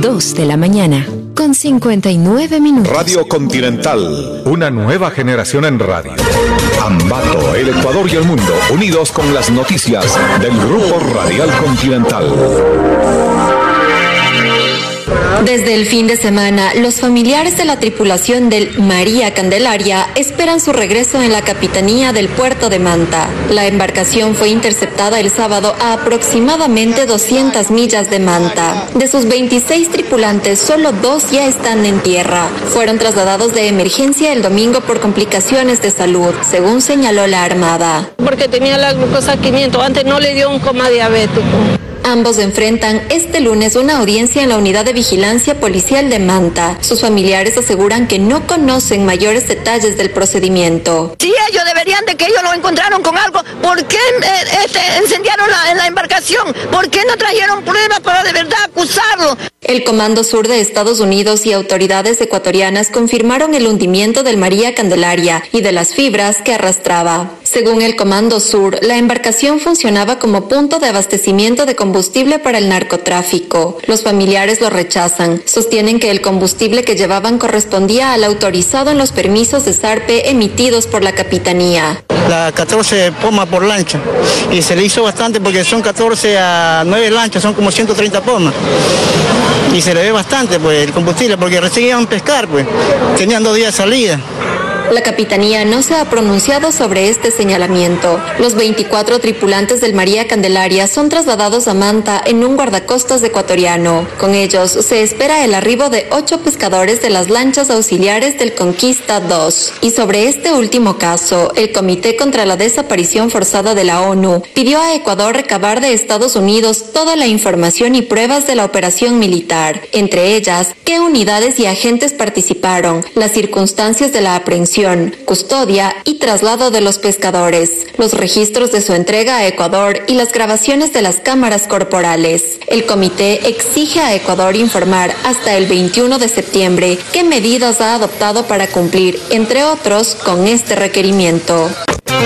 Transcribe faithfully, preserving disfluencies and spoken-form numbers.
dos de la mañana, con cincuenta y nueve minutos. Radio Continental, una nueva generación en radio. Ambato, el Ecuador y el mundo, unidos con las noticias del Grupo Radial Continental. Desde el fin de semana, los familiares de la tripulación del María Candelaria esperan su regreso en la capitanía del puerto de Manta. La embarcación fue interceptada el sábado a aproximadamente doscientas millas de Manta. De sus veintiséis tripulantes, solo dos ya están en tierra. Fueron trasladados de emergencia el domingo por complicaciones de salud, según señaló la Armada. Porque tenía la glucosa quinientos, antes no le dio un coma diabético. Ambos enfrentan este lunes una audiencia en la Unidad de Vigilancia Policial de Manta. Sus familiares aseguran que no conocen mayores detalles del procedimiento. Si ellos deberían de que ellos lo encontraron con algo, ¿por qué eh, este, incendiaron la, la embarcación? ¿Por qué no trajeron pruebas para de verdad acusarlo? El Comando Sur de Estados Unidos y autoridades ecuatorianas confirmaron el hundimiento del María Candelaria y de las fibras que arrastraba. Según el Comando Sur, la embarcación funcionaba como punto de abastecimiento de combustible para el narcotráfico. Los familiares lo rechazan. Sostienen que el combustible que llevaban correspondía al autorizado en los permisos de zarpe emitidos por la Capitanía. La catorce pomas por lancha, y se le hizo bastante porque son catorce a nueve lanchas, son como ciento treinta pomas. Y se le ve bastante pues el combustible porque recién iban a pescar, pues tenían dos días de salida. La Capitanía no se ha pronunciado sobre este señalamiento. Los veinticuatro tripulantes del María Candelaria son trasladados a Manta en un guardacostas ecuatoriano. Con ellos se espera el arribo de ocho pescadores de las lanchas auxiliares del Conquista dos. Y sobre este último caso, el Comité contra la Desaparición Forzada de la ONU pidió a Ecuador recabar de Estados Unidos toda la información y pruebas de la operación militar, entre ellas qué unidades y agentes participaron, las circunstancias de la aprehensión, custodia y traslado de los pescadores, los registros de su entrega a Ecuador y las grabaciones de las cámaras corporales. El comité exige a Ecuador informar hasta el veintiuno de septiembre qué medidas ha adoptado para cumplir, entre otros, con este requerimiento.